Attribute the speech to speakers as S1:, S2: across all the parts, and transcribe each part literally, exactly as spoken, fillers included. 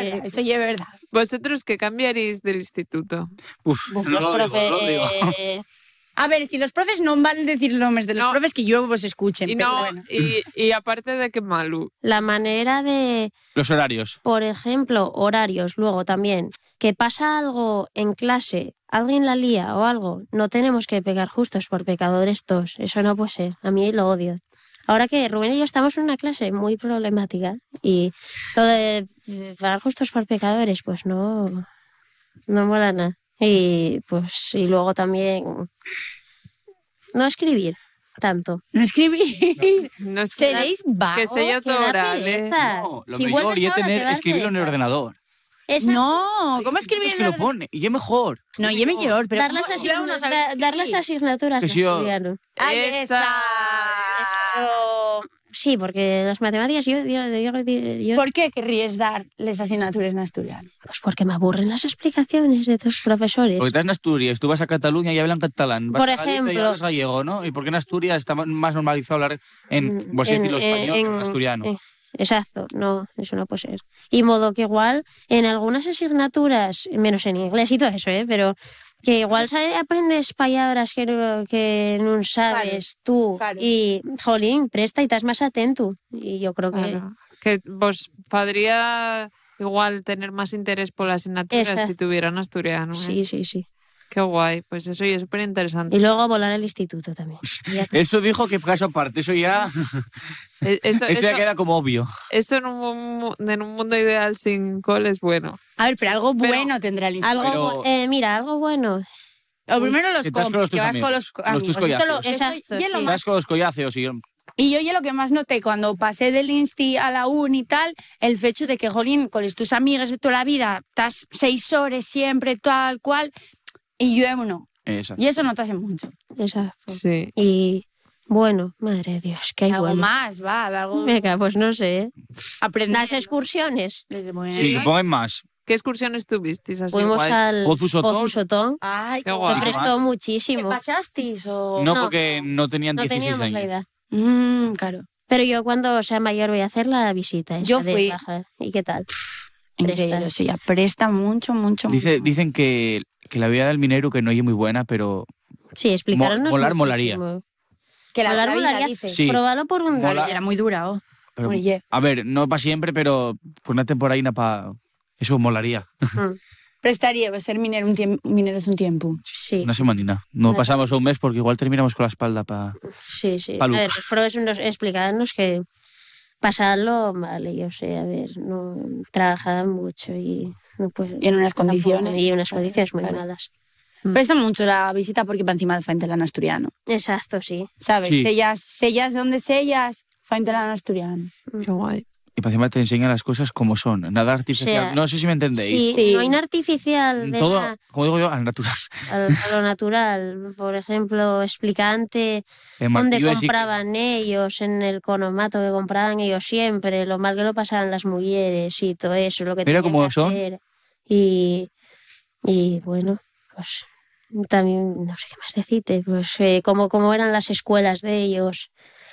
S1: verdad, eso ya es verdad.
S2: ¿Vosotros qué cambiaríais del instituto?
S3: Uf,
S4: Buf,
S3: no
S4: los
S3: lo digo,
S4: profe,
S3: no lo digo.
S4: eh,
S1: A ver, si los profes no van a decir nombres de los
S2: No.
S1: profes, que yo vos escuchen.
S2: Y,
S1: pero
S2: no,
S1: bueno.
S2: y, y aparte de que Malu,
S4: la manera de,
S3: Los horarios.
S4: por ejemplo, horarios, luego también, que pasa algo en clase, alguien la lía o algo, no tenemos que pegar justos por pecadores todos. Eso no puede ser. A mí lo odio. Ahora que Rubén y yo estamos en una clase muy problemática y todo de pegar justos por pecadores, pues no, no mola nada. Y pues y luego también no escribir tanto.
S1: No escribir.
S2: no es que,
S1: Seréis vagos.
S2: que sé yo
S4: Que da
S2: todo oral, ¿eh?
S4: pereza.
S3: No, lo
S4: Si
S3: mejor
S4: vuelves
S3: y
S4: ahora,
S3: tener
S4: te da
S3: escribirlo en el
S4: pereza.
S3: ordenador.
S4: Esa-
S1: No, ¿cómo
S3: Es
S1: escribir
S3: que
S1: en
S3: lo
S1: el
S3: pone, y es mejor.
S1: No, y es mejor, pero
S4: dar,
S1: ¿cómo
S4: las
S1: yo
S4: asigna-
S1: no sabe
S4: da-
S1: escribir?
S4: dar las asignaturas
S3: Que
S4: en
S3: si yo-
S4: asturiano.
S1: ¡Ay,
S2: Esa.
S1: esa!
S4: Pero sí, porque las matemáticas yo, yo, yo, yo-
S1: ¿Por qué querrías dar las asignaturas en asturiano?
S4: pues porque me aburren las explicaciones de tus profesores.
S3: Porque estás en Asturias, tú vas a Cataluña y hablan catalán. Vas
S4: Por
S3: a Galicia y
S4: ejemplo.
S3: hablas gallego, ¿no? ¿Y por qué en Asturias está más normalizado hablar en, por así
S4: En-
S3: decirlo, español
S4: en-
S3: que en asturiano?
S4: en- Exacto, no, eso no puede ser. Y modo que igual en algunas asignaturas, menos en inglés y todo eso, ¿eh? Pero que igual sa- aprendes palabras que no, que no sabes tú
S1: claro.
S4: y, jolín, presta y estás más atento. Y yo creo que...
S2: Claro. Que vos podría igual tener más interés por las asignaturas
S4: Esa.
S2: si tuvieran asturiano. ¿eh?
S4: Sí, sí, sí.
S2: Qué guay, pues eso ya es súper interesante.
S4: Y luego volar al instituto también. Y ya está.
S3: Eso dijo que caso aparte, eso ya,
S2: E- Eso,
S3: eso ya
S2: eso-
S3: queda como obvio.
S2: eso en, un, mu- en un mundo ideal sin cole es bueno.
S1: A ver, pero algo
S2: Pero-
S1: bueno tendrá el instituto.
S4: Algo,
S3: Pero-
S4: bu- eh, mira, algo bueno.
S1: O primero los
S3: Que estás con
S1: compis,
S3: los
S1: que
S3: tus
S1: vas con los
S3: amigos,
S1: co-
S3: los
S1: amigos.
S3: tus
S1: Eso lo-
S3: collazos.
S1: eso
S4: Exacto,
S1: ya es lo
S4: sí.
S1: más-
S3: Estás con los collaceos y...
S1: Y yo ya lo que más noté cuando pasé del insti a la uni y tal, el hecho de que, jolín, con tus amigas de toda la vida, estás seis horas siempre, tal cual, y yo no.
S3: Exacto.
S1: Y eso no te hace mucho.
S4: Exacto.
S2: Sí.
S4: Y bueno, madre de Dios, que hay
S1: Algo
S4: bueno.
S1: más, va, de algo...
S4: Venga, pues no sé. ¿eh?
S1: Aprender.
S4: Las excursiones.
S1: Desde muy-
S3: Sí, que pongan más.
S2: ¿Qué excursiones tuvisteis así
S4: Fuimos
S2: guays?
S4: al
S3: Pozu Sotón.
S4: Pozu Sotón.
S1: Ay,
S2: Qué
S1: qué
S2: guay.
S4: Me
S2: Ah,
S4: prestó
S1: ¿Qué
S4: muchísimo.
S1: pasasteis o...?
S3: No,
S4: No.
S3: porque no tenían
S4: No
S3: dieciséis
S4: teníamos la
S3: años.
S4: edad.
S1: Mm, claro.
S4: Pero yo cuando sea mayor voy a hacer la visita. esa
S1: Yo
S4: de
S1: fui.
S4: bajar. ¿Y qué tal?
S1: Increíble,
S4: Presta.
S1: sí, ya presta mucho, mucho,
S3: Dice,
S1: mucho.
S3: dicen que, que la vida del minero que no es muy buena, pero
S4: Sí, explicarnos
S3: Mo- molar,
S4: muchísimo.
S1: Que la,
S4: Molar,
S1: la vida,
S4: molaría.
S1: dice.
S3: Sí.
S4: Probarlo por un
S3: Mola.
S4: día.
S1: Era muy dura, oh.
S3: pero-
S1: Oye.
S3: a ver, no para siempre, pero por una temporadina para... Eso molaría.
S4: Mm,
S1: Prestaría pues, ser minero un tiempo, mineros un tiempo.
S4: Sí,
S3: Una semanina. No
S4: Vale.
S3: pasamos un mes porque igual terminamos con la espalda para...
S4: sí, sí. A
S3: Palu.
S4: ver, los pros nos explicarnos que pasarlo, vale, yo sé, a ver, no trabajan mucho y no puede,
S1: Y en unas
S4: tampoco-
S1: condiciones.
S4: y en unas
S1: Claro,
S4: condiciones muy
S1: claro.
S4: malas.
S1: Presta mucho la visita porque para encima de en asturiano.
S4: Exacto, sí.
S1: ¿Sabes?
S3: Sí.
S1: Sellas, sellas donde sellas, Faentelán asturiano.
S2: Qué guay.
S3: Y para encima te enseñan las cosas como son. Nada artificial.
S4: sea,
S3: no sé si me entendéis.
S4: Sí,
S1: Sí.
S4: no hay nada artificial de
S3: Todo,
S4: nada,
S3: como digo yo, al natural.
S4: al- a lo natural. Por ejemplo, explicante
S3: El
S4: dónde
S3: martillo ese que-
S4: compraban ellos, en el conomato que compraban ellos siempre, lo más que lo pasaban las mujeres y todo eso, lo que
S3: Mira
S4: tenían
S3: cómo
S4: que
S3: son.
S4: hacer. Y, y bueno, pues también, no sé qué más decirte, pues eh, cómo, cómo eran las escuelas de ellos,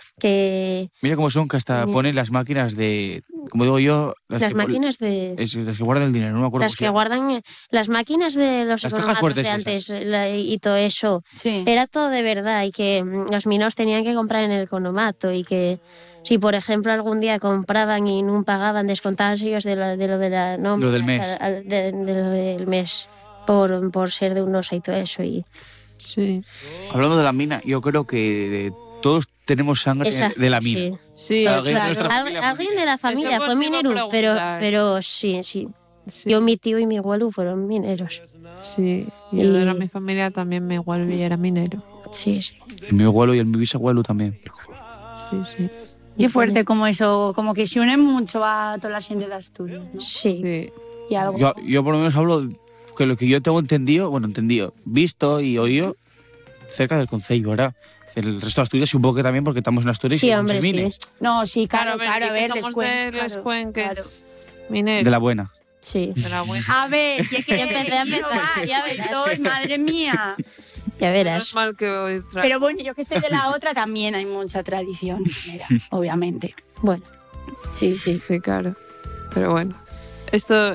S4: que
S3: Mira cómo son que hasta
S4: Mira.
S3: ponen las máquinas de... Como digo yo...
S4: las
S3: que pon-
S4: máquinas de...
S3: es- las que guardan el dinero, no me acuerdo
S4: Las
S3: cómo se
S4: que
S3: llama.
S4: guardan eh, las máquinas de los
S3: Las cajas
S4: economatos
S3: fuertes
S4: de
S3: esas.
S4: antes la- y todo eso.
S1: Sí.
S4: Era todo de verdad y que mm, los minos tenían que comprar en el economato y que si por ejemplo algún día compraban y no pagaban, descontaban ellos de lo de, lo de la nómina,
S3: Lo del mes.
S4: al- al- de, de lo del mes por, por ser de unos y todo eso. Y
S2: Sí.
S3: Hablando de la mina, yo creo que todos tenemos sangre
S4: Exacto,
S3: de la mina.
S4: sí.
S2: Sí,
S3: Alguien de
S2: claro.
S3: nuestra
S4: Al-
S3: familia fue
S4: alguien
S3: minero.
S4: de la familia
S2: Eso
S4: fue
S2: os iba a
S4: minero, pero,
S2: preguntar.
S4: pero sí, sí.
S2: Sí,
S4: Yo, mi tío y mi abuelo fueron mineros.
S2: sí. Y yo
S4: Y-
S2: de mi familia también mi abuelo y era minero.
S4: Sí, sí.
S3: El mi abuelo y el mi bisabuelo también.
S2: Sí, sí.
S1: Qué fuerte como eso, como que se une mucho a toda la gente de Asturias, ¿no?
S4: Sí.
S2: Sí.
S1: Y algo.
S3: Yo, yo por lo menos hablo que lo que yo tengo entendido, bueno, entendido, visto y oído cerca del concello, ¿verdad? El resto de Asturias y un poco que también porque estamos en Asturias
S4: Sí,
S3: y en
S4: hombre, sí.
S3: Mines.
S1: No, sí, claro,
S2: Claro,
S1: claro, a
S2: y que
S1: ver,
S2: somos
S1: les cuen-
S2: de Les
S1: claro,
S2: Cuenques
S1: claro.
S2: mineros.
S3: De la buena.
S4: Sí.
S2: De la buena.
S1: A ver, ya que
S4: Ya empecé a empezar,
S1: va,
S4: ya
S1: pues,
S4: verás.
S1: soy, madre mía.
S4: Ya
S2: Menos
S4: verás.
S2: mal que hoy tra-
S1: Pero bueno, yo que sé de la otra también hay mucha tradición, mira, obviamente.
S4: Bueno.
S1: Sí, sí.
S2: Sí, claro. Pero bueno. Esto